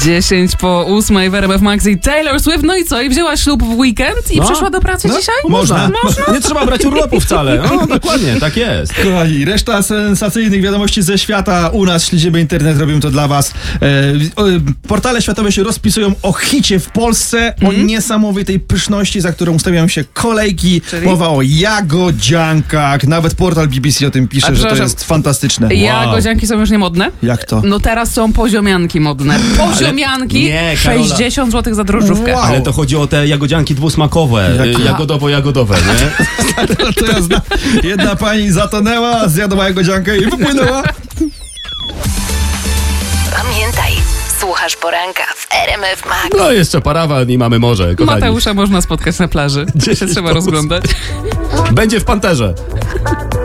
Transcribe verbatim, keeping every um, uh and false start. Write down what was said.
dziesięć po ósmej w R M F Max i Taylor Swift. No i co? I wzięła ślub w weekend i no. przyszła do pracy no. dzisiaj? Można. Można. Nie trzeba brać urlopu wcale. No, dokładnie, tak jest. Kochani, reszta sensacyjnych wiadomości ze świata u nas, śledzimy internet, robimy to dla was. E, o, portale światowe się rozpisują o hicie w Polsce, mm. o niesamowitej pyszności, za którą ustawiają się kolejki. Czyli? Mowa o jagodziankach. Nawet portal B B C o tym pisze, A, że to jest fantastyczne. Wow. Jagodzianki są już niemodne? Jak to? No teraz są poziomianki modne. Poziomianki, nie, Karola. sześćdziesiąt złotych za drożdżówkę. Wow. Ale to chodzi o te jagodzianki dwusmakowe, Jak- jagodowo-jagodowe, nie? To ja znam. Jedna pani zatonęła, zjadła jagodziankę i wypłynęła. Pamiętaj, słuchasz poranka w R M F Max. No jeszcze parawan i mamy morze, kochani. Mateusza można spotkać na plaży. Gdzie się trzeba rozglądać. Będzie w Panterze.